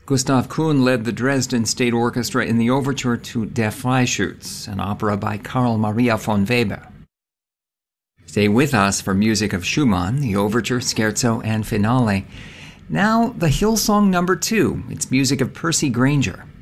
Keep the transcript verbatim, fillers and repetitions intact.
Gustav Kuhn led the Dresden State Orchestra in the overture to Der Freischütz, an opera by Karl Maria von Weber. Stay with us for music of Schumann, the overture, scherzo, and finale. Now, the Hillsong number two. It's music of Percy Grainger.